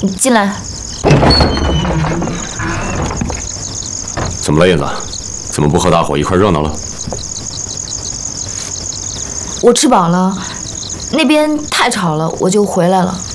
你进来。 怎么了，燕子？怎么不和大伙一块热闹了？ 我吃饱了，那边太吵了，我就回来了。